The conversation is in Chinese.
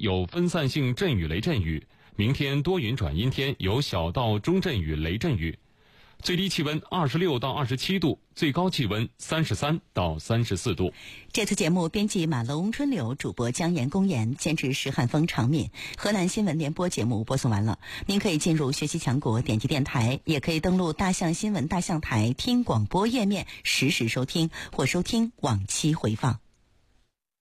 有分散性阵雨雷阵雨，明天多云转阴天，有小到中阵雨雷阵雨。最低气温26到27度，最高气温33到34度。 这次节目编辑马龙、春柳，主播姜岩、公岩，监制石汉峰、常敏。河南新闻联播节目播送完了，您可以进入学习强国点击电台，也可以登录大象新闻大象台听广播页面实时收听或收听往期回放。